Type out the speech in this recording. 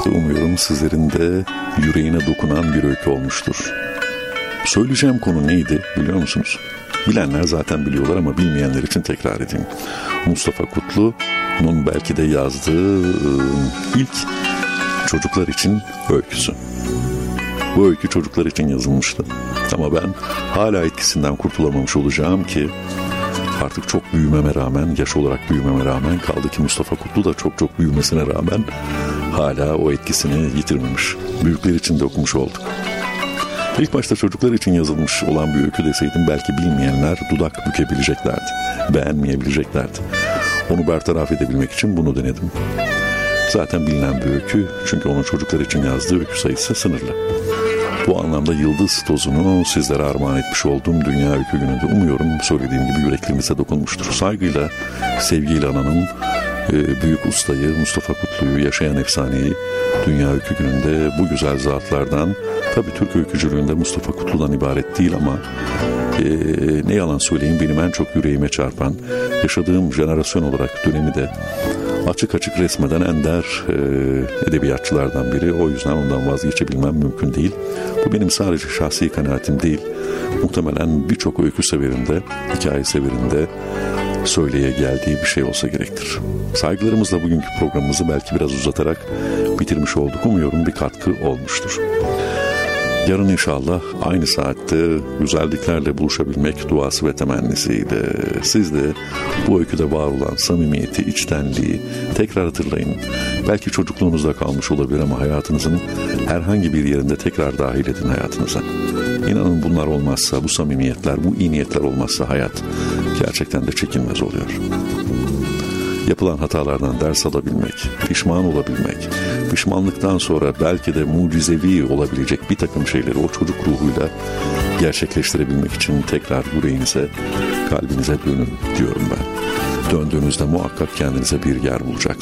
Umuyorum sizlerin de yüreğine dokunan bir öykü olmuştur. Söyleyeceğim konu neydi biliyor musunuz? Bilenler zaten biliyorlar ama bilmeyenler için tekrar edeyim. Mustafa Kutlu'nun belki de yazdığı ilk çocuklar için öyküsü. Bu öykü çocuklar için yazılmıştı. Ama ben hala etkisinden kurtulamamış olacağım ki artık çok büyümeme rağmen, yaş olarak büyümeme rağmen, kaldı ki Mustafa Kutlu da çok büyümesine rağmen hala o etkisini yitirmemiş. Büyükler için de okumuş olduk. İlk başta çocuklar için yazılmış olan bir öykü deseydim belki bilmeyenler dudak bükebileceklerdi, beğenmeyebileceklerdi. Onu bertaraf edebilmek için bunu denedim. Zaten bilinen bir öykü, çünkü onun çocuklar için yazdığı öykü sayısı sınırlı. Bu anlamda yıldız tozunu sizlere armağan etmiş olduğum Dünya Öykü Günü'nde umuyorum söylediğim gibi yüreklerimize dokunmuştur. Saygıyla, sevgiyle ananım büyük ustayı, Mustafa Kutlu'yu, yaşayan efsaneyi Dünya Öykü Günü'nde bu güzel zatlardan, tabii Türk öykücülüğünde Mustafa Kutlu'dan ibaret değil ama ne yalan söyleyeyim benim en çok yüreğime çarpan, yaşadığım jenerasyon olarak dönemi de açık açık resmeden ender edebiyatçılardan biri. O yüzden ondan vazgeçebilmem mümkün değil. Bu benim sadece şahsi kanaatim değil. Muhtemelen birçok öykü severinde, hikaye severinde söyleye geldiği bir şey olsa gerektir. Saygılarımızla bugünkü programımızı belki biraz uzatarak bitirmiş olduk. Umuyorum bir katkı olmuştur. Yarın inşallah aynı saatte güzelliklerle buluşabilmek duası ve temennisiyle siz de bu öyküde var olan samimiyeti, içtenliği tekrar hatırlayın. Belki çocukluğunuzda kalmış olabilir ama hayatınızın herhangi bir yerinde tekrar dahil edin hayatınıza. İnanın bunlar olmazsa, bu samimiyetler, bu iyi niyetler olmazsa hayat gerçekten de çekilmez oluyor. Yapılan hatalardan ders alabilmek, pişman olabilmek, pişmanlıktan sonra belki de mucizevi olabilecek bir takım şeyleri o çocuk ruhuyla gerçekleştirebilmek için tekrar yüreğinize, kalbinize dönün diyorum ben. Döndüğünüzde muhakkak kendinize bir yer bulacaktır.